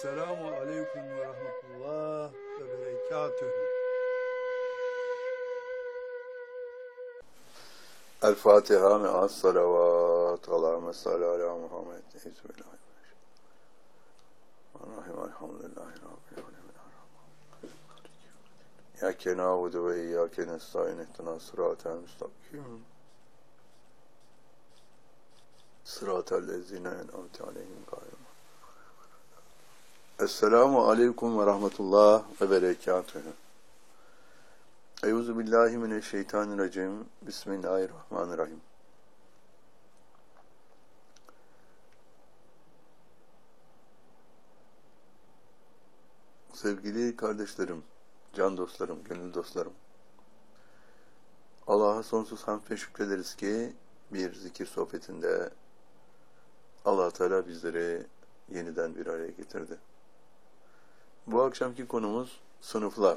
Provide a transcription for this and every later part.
Selamun Aleyküm ve Rahmetullah ve Berekatühü. El Fatiha me'as salavat. Allahümme salli ala Muhammed. Bismillahirrahmanirrahim. Elhamdülillahi Rabbil alemin. İyyâke na'budu ve iyyâke nestaîn. İhdina sıratel müstakim. Sıratel lezîne en'amte aleyhim gâyril. Esselamu Aleyküm ve Rahmetullah ve Berekatühü. Euzubillahimineşşeytanirracim. Bismillahirrahmanirrahim. Sevgili kardeşlerim, can dostlarım, gönül dostlarım. Allah'a sonsuz hamd ve şükrederiz ki bir zikir sohbetinde Allah Teala bizleri yeniden bir araya getirdi. Bu akşamki konumuz sınıflar.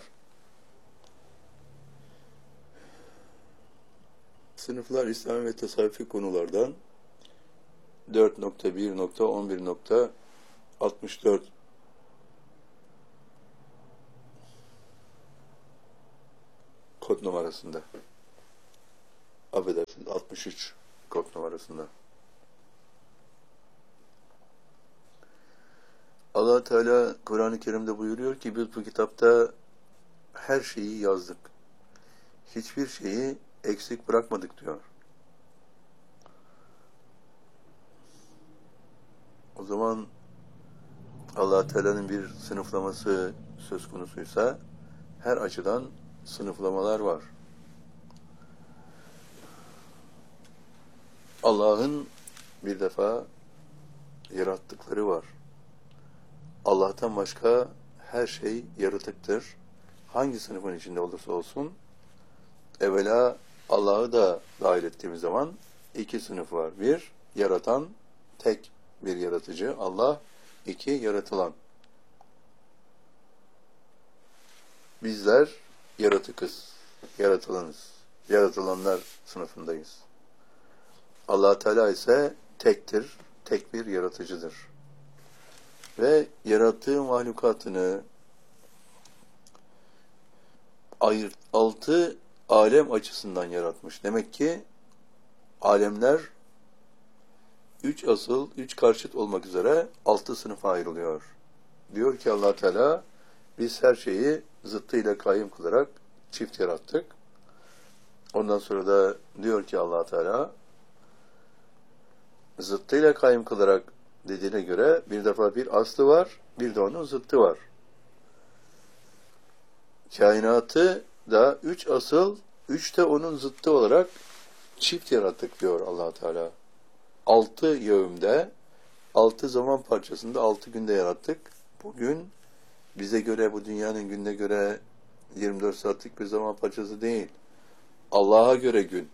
Sınıflar İslam ve tasavvufi konulardan 4.1.11.64 kod numarasında. Affedersiniz, 63 kod numarasında. Allah Teala Kur'an-ı Kerim'de buyuruyor ki biz bu kitapta her şeyi yazdık. Hiçbir şeyi eksik bırakmadık diyor. O zaman Allah Teala'nın bir sınıflaması söz konusuysa her açıdan sınıflamalar var. Allah'ın bir defa yarattıkları var. Allah'tan başka her şey yaratıktır. Hangi sınıfın içinde olursa olsun, evvela Allah'ı da dahil ettiğimiz zaman iki sınıf var. Bir, yaratan, tek bir yaratıcı Allah. İki, yaratılan. Bizler yaratıkız, yaratılanız. Yaratılanlar sınıfındayız. Allah Teala ise tektir, tek bir yaratıcıdır. Ve yarattığı mahlukatını altı alem açısından yaratmış. Demek ki alemler üç asıl, üç karşıt olmak üzere altı sınıfa ayrılıyor. Diyor ki Allah Teala, biz her şeyi zıttıyla kayyum kılarak çift yarattık. Ondan sonra da diyor ki Allah Teala, zıttıyla kayyum kılarak dediğine göre bir defa bir aslı var, bir de onun zıttı var. Kainatı da üç asıl, üç de onun zıttı olarak çift yarattık diyor Allah Teala. 6 yevmde, 6 zaman parçasında 6 günde yarattık. Bugün bize göre, bu dünyanın gününe göre 24 saatlik bir zaman parçası değil. Allah'a göre gün.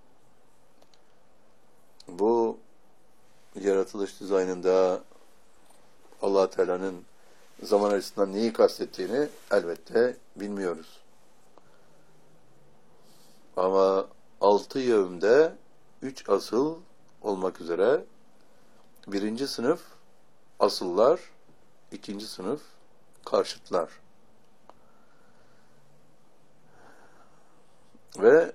Bu yaratılış dizaynında Allah Teala'nın zaman açısından neyi kastettiğini elbette bilmiyoruz. Ama 6 yevmde 3 asıl olmak üzere birinci sınıf asıllar, ikinci sınıf karşıtlar. Ve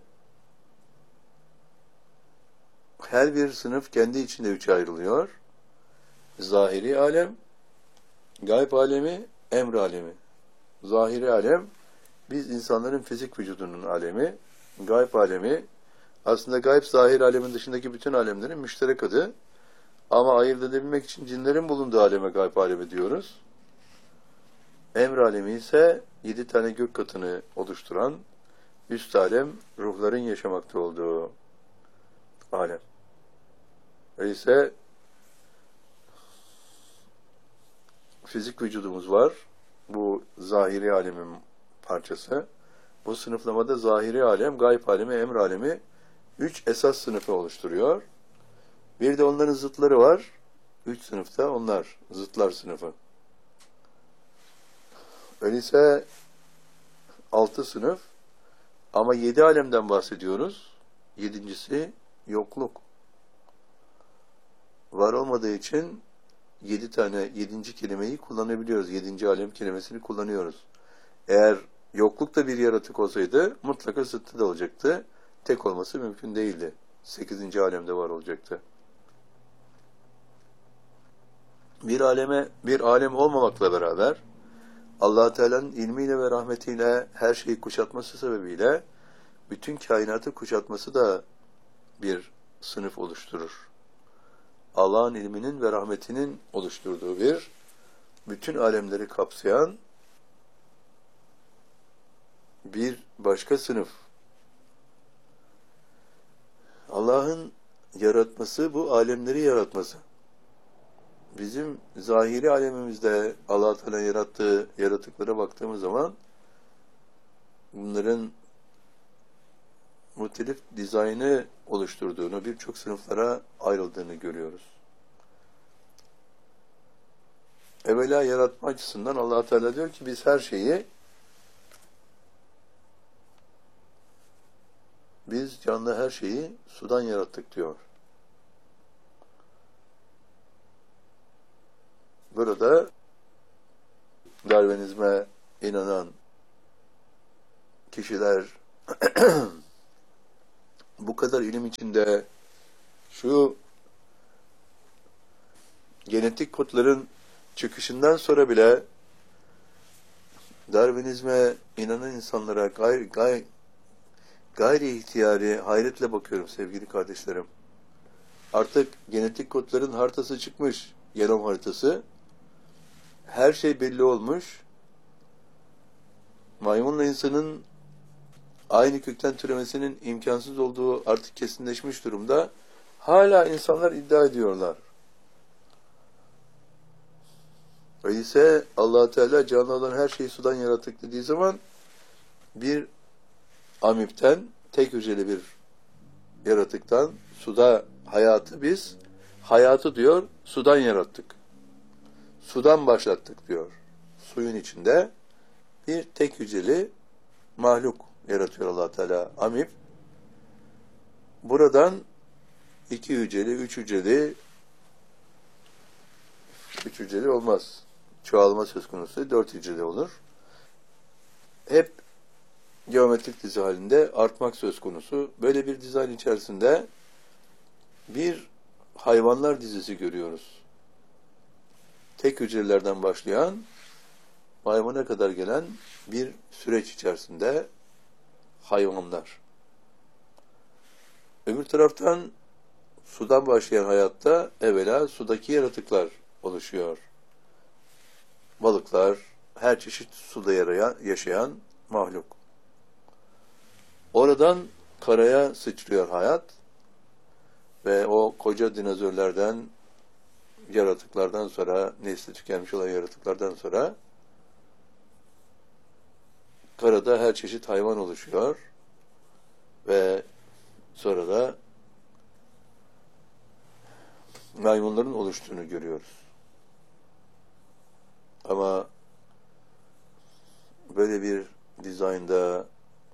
her bir sınıf kendi içinde üçe ayrılıyor. Zahiri alem, gayb alemi, emr alemi. Zahiri alem, biz insanların fizik vücudunun alemi. Gayb alemi, aslında gayb zahir alemin dışındaki bütün alemlerin müşterek adı. Ama ayırt edebilmek için cinlerin bulunduğu aleme gayb alemi diyoruz. Emr alemi ise 7 tane gök katını oluşturan üst alem, ruhların yaşamakta olduğu alem. Öyleyse fizik vücudumuz var. Bu zahiri alemin parçası. Bu sınıflamada zahiri alem, gayb alemi, emr alemi 3 esas sınıfı oluşturuyor. Bir de onların zıtları var. 3 sınıfta onlar, zıtlar sınıfı. Öyleyse 6 sınıf ama 7 alemden bahsediyoruz. 7.'si yokluk. Var olmadığı için yedinci kelimeyi kullanabiliyoruz. 7. alem kelimesini kullanıyoruz. Eğer yoklukta bir yaratık olsaydı mutlaka zıttı da olacaktı. Tek olması mümkün değildi. 8. alemde var olacaktı. Bir alem olmamakla beraber Allah Teala'nın ilmiyle ve rahmetiyle her şeyi kuşatması sebebiyle bütün kainatı kuşatması da bir sınıf oluşturur. Allah'ın ilminin ve rahmetinin oluşturduğu bütün alemleri kapsayan bir başka sınıf. Allah'ın yaratması, bu alemleri yaratması. Bizim zahiri alemimizde Allah Teala yarattığı yaratıklara baktığımız zaman bunların muhtelif dizaynı oluşturduğunu, birçok sınıflara ayrıldığını görüyoruz. Evvela yaratma açısından Allah Teala diyor ki biz her şeyi, biz canlı her şeyi sudan yarattık diyor. Burada Darwinizme inanan kişiler bu kadar ilim içinde şu genetik kodların çıkışından sonra bile Darwinizme inanan insanlara gayri ihtiyari hayretle bakıyorum sevgili kardeşlerim. Artık genetik kodların haritası çıkmış, genom haritası. Her şey belli olmuş. Maymunla insanın aynı kökten türemesinin imkansız olduğu artık kesinleşmiş durumda. Hala insanlar iddia ediyorlar. Öyleyse Allah Teala canlı olan her şeyi sudan yarattık dediği zaman bir amipten, tek hücreli bir yaratıktan, suda hayatı diyor, sudan yarattık. Sudan başlattık diyor. Suyun içinde bir tek hücreli mahluk yaratıyor Allah Teala, amip. Buradan 2 hücreli, 3 hücreli olmaz. Çoğalma söz konusu 4 hücreli olur. Hep geometrik dizi halinde artmak söz konusu. Böyle bir dizayn içerisinde bir hayvanlar dizisi görüyoruz. Tek hücrelerden başlayan, maymuna kadar gelen bir süreç içerisinde hayvanlar. Öbür taraftan sudan başlayan hayatta evvela sudaki yaratıklar oluşuyor. Balıklar, her çeşit suda yaşayan mahluk. Oradan karaya sıçrıyor hayat ve o koca dinozorlardan, yaratıklardan sonra, nesli tükenmiş olan yaratıklardan sonra karada her çeşit hayvan oluşuyor ve sonra da maymunların oluştuğunu görüyoruz. Ama böyle bir dizaynda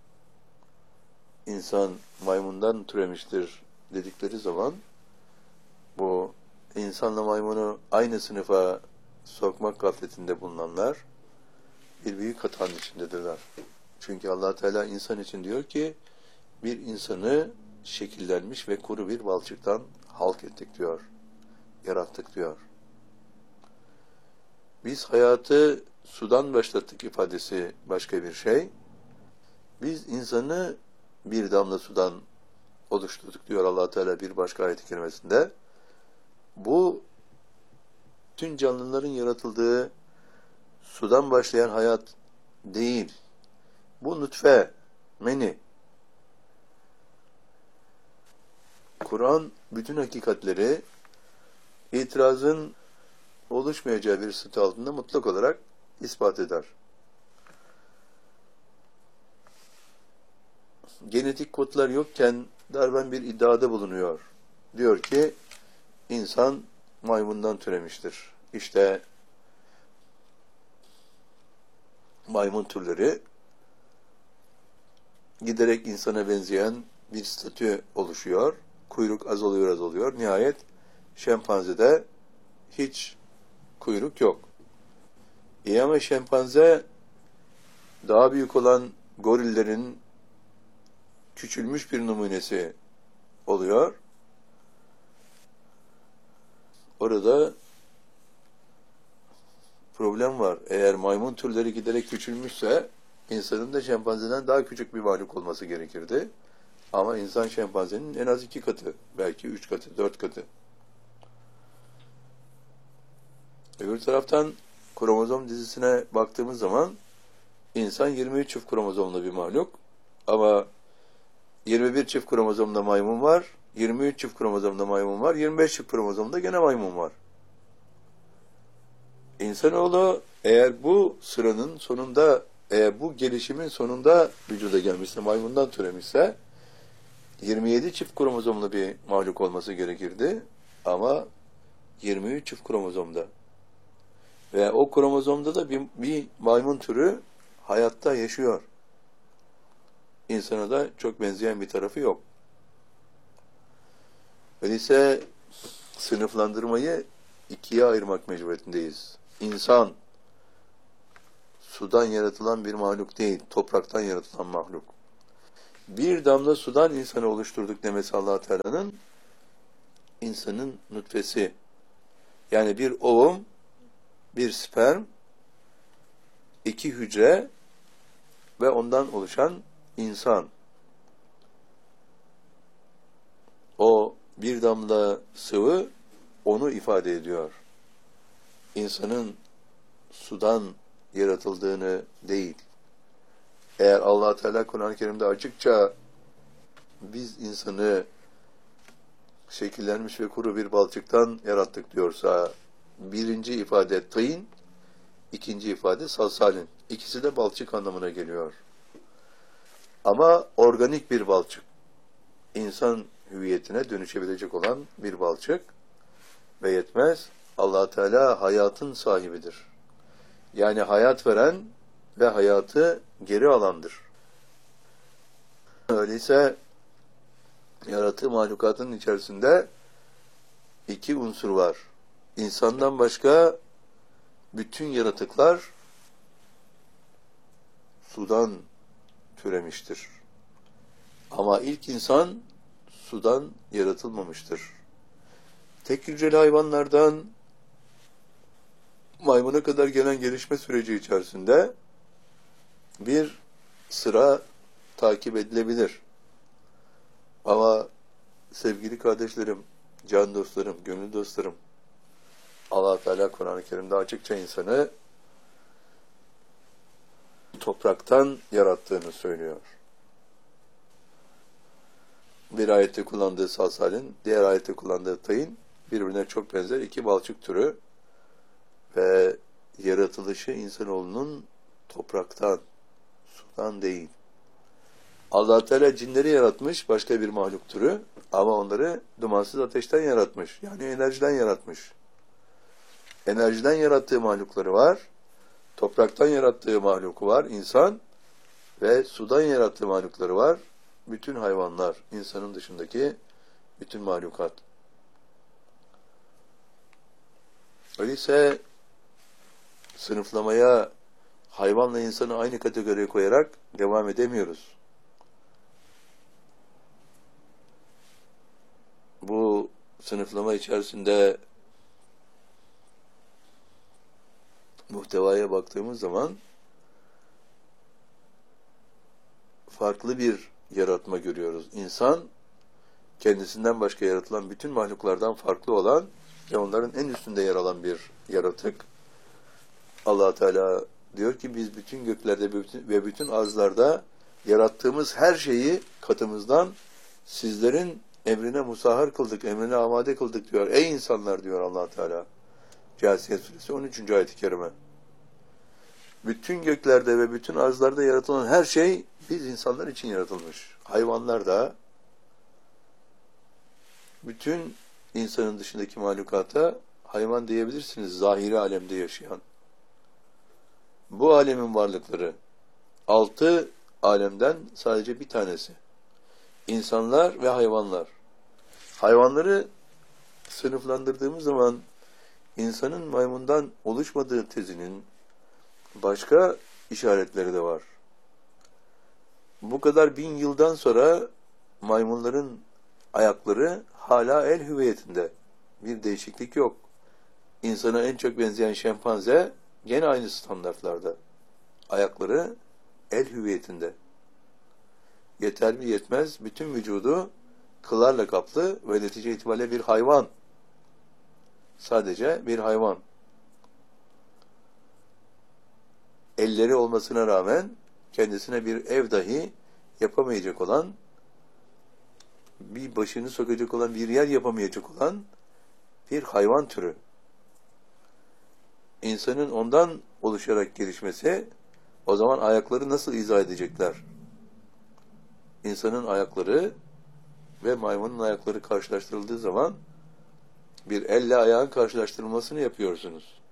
insan maymundan türemiştir dedikleri zaman bu insanla maymunu aynı sınıfa sokmak gafletinde bulunanlar bir büyük hatanın içindedirler. Çünkü Allah Teala insan için diyor ki bir insanı şekillenmiş ve kuru bir balçıktan halk ettik diyor. Yarattık diyor. Biz hayatı sudan başlattık ifadesi başka bir şey. Biz insanı bir damla sudan oluşturduk diyor Allah Teala bir başka ayet-i kerimesinde. Bu tüm canlıların yaratıldığı sudan başlayan hayat değil. Bu nutfe, meni. Kur'an bütün hakikatleri itirazın oluşmayacağı bir statü altında mutlak olarak ispat eder. Genetik kodlar yokken Darwin bir iddiada bulunuyor. Diyor ki insan maymundan türemiştir. İşte maymun türleri giderek insana benzeyen bir statü oluşuyor. Kuyruk azalıyor. Nihayet şempanzede hiç kuyruk yok. Ama şempanze daha büyük olan gorillerin küçülmüş bir numunesi oluyor. Orada problem var. Eğer maymun türleri giderek küçülmüşse insanın da şempanzeden daha küçük bir varlık olması gerekirdi. Ama insan şempanzenin en az 2 katı, belki 3 katı, 4 katı. Öbür taraftan kromozom dizisine baktığımız zaman insan 23 çift kromozomlu bir mahluk. Ama 21 çift kromozomda maymun var, 23 çift kromozomda maymun var, 25 çift kromozomda gene maymun var. İnsanoğlu eğer bu sıranın sonunda, eğer bu gelişimin sonunda vücuda gelmişse, maymundan türemişse 27 çift kromozomlu bir mahluk olması gerekirdi. Ama 23 çift kromozomda. Ve o kromozomda da bir maymun türü hayatta yaşıyor. İnsana da çok benzeyen bir tarafı yok. Öyleyse sınıflandırmayı ikiye ayırmak mecburiyetindeyiz. İnsan, sudan yaratılan bir mahluk değil, topraktan yaratılan mahluk. Bir damla sudan insanı oluşturduk demesi Allah Teala'nın, insanın nutfesi. Yani bir ovum, bir sperm, 2 hücre ve ondan oluşan insan. O bir damla sıvı onu ifade ediyor. İnsanın sudan yaratıldığını değil. Eğer Allah Teala Kur'an-ı Kerim'de açıkça biz insanı şekillenmiş ve kuru bir balçıktan yarattık diyorsa, birinci ifade tîn, ikinci ifade salsalin. İkisi de balçık anlamına geliyor. Ama organik bir balçık. İnsan hüviyetine dönüşebilecek olan bir balçık ve yetmez. Allah Teala hayatın sahibidir. Yani hayat veren ve hayatı geri alandır. Öyleyse yarattığı mahlukatın içerisinde 2 unsur var. İnsandan başka bütün yaratıklar sudan türemiştir. Ama ilk insan sudan yaratılmamıştır. Tek hücreli hayvanlardan maymuna kadar gelen gelişme süreci içerisinde bir sıra takip edilebilir. Ama sevgili kardeşlerim, can dostlarım, gönül dostlarım, Allah Teala Kur'an-ı Kerim'de açıkça insanı topraktan yarattığını söylüyor. Bir ayette kullandığı salsalin, diğer ayette kullandığı tîn birbirine çok benzer 2 balçık türü ve yaratılışı insanoğlunun topraktan, sudan değil. Allah Teala cinleri yaratmış, başka bir mahluk türü, ama onları dumansız ateşten yaratmış. Yani enerjiden yaratmış. Enerjiden yarattığı mahlukları var, topraktan yarattığı mahluku var, insan, ve sudan yarattığı mahlukları var, bütün hayvanlar, insanın dışındaki bütün mahlukat. Öyleyse sınıflamaya hayvanla insanı aynı kategoriye koyarak devam edemiyoruz. Bu sınıflama içerisinde muhtevaya baktığımız zaman farklı bir yaratma görüyoruz. İnsan, kendisinden başka yaratılan bütün mahluklardan farklı olan ve onların en üstünde yer alan bir yaratık. Allah Teala diyor ki biz bütün göklerde ve bütün arzlarda yarattığımız her şeyi katımızdan sizlerin emrine musahhar kıldık, emrine amade kıldık diyor. Ey insanlar diyor Allah Teala. Câsiyet suresi 13. ayet-i kerime. Bütün göklerde ve bütün arzlarda yaratılan her şey biz insanlar için yaratılmış. Hayvanlar da, bütün insanın dışındaki mahlukata hayvan diyebilirsiniz, zahiri alemde yaşayan. Bu alemin varlıkları 6 alemden sadece bir tanesi. İnsanlar ve hayvanlar. Hayvanları sınıflandırdığımız zaman insanın maymundan oluşmadığı tezinin başka işaretleri de var. Bu kadar 1000 yıldan sonra maymunların ayakları hala el hüviyetinde. Bir değişiklik yok. İnsana en çok benzeyen şempanze gene aynı standartlarda. Ayakları el hüviyetinde. Yeter mi yetmez, bütün vücudu kıllarla kaplı ve netice itibariyle bir hayvan. Sadece bir hayvan. Elleri olmasına rağmen kendisine bir ev dahi yapamayacak olan, bir başını sokacak olan, bir yer yapamayacak olan bir hayvan türü. İnsanın ondan oluşarak gelişmesi, o zaman ayakları nasıl izah edecekler? İnsanın ayakları ve maymunun ayakları karşılaştırıldığı zaman bir elle ayağın karşılaştırılmasını yapıyorsunuz.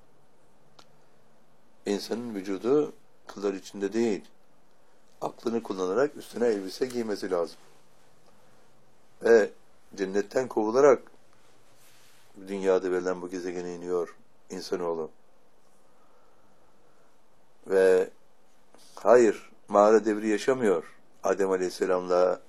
İnsanın vücudu kıllar içinde değil, aklını kullanarak üstüne elbise giymesi lazım. Ve cennetten kovularak dünyada verilen bu gezegene iniyor insanoğlu. Ve hayır, mağara devri yaşamıyor. Adem Aleyhisselam'la